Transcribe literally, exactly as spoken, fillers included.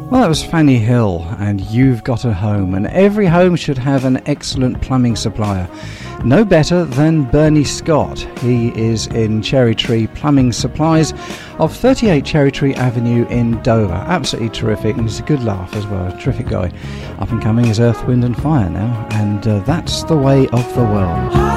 Well, that was Fanny Hill and You've Got a Home, and every home should have an excellent plumbing supplier. No better than Bernie Scott. He is in Cherry Tree Plumbing Supplies of thirty-eight Cherry Tree Avenue in Dover. Absolutely terrific, and he's a good laugh as well. A terrific guy. Up and coming is Earth, Wind and Fire now, and uh, that's the way of the world.